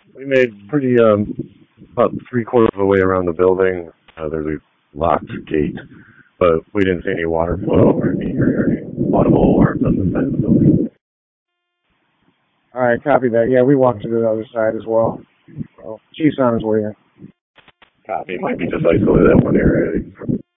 We made pretty about 3/4 of the way around the building. There's a locked gate, but we didn't see any water flow or any audible alarms on the side of the building. All right, copy that. Yeah, we walked to the other side as well. So, Chief's on his way in. Copy. Might be just isolated that one area.